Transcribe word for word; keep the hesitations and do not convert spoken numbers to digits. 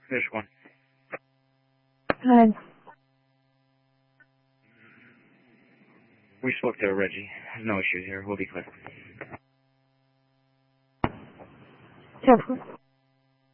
There's one. Hi. We spoke to Reggie. There's no issues here. We'll be clear. Careful.